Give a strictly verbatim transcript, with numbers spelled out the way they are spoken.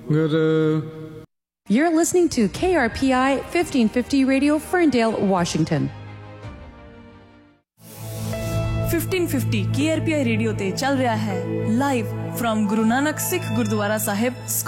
You're listening to K R P I fifteen fifty Radio, Ferndale, Washington. fifteen fifty K R P I radio ते चल रहा है live from Guru Nanak Sikh gurdwara Sahib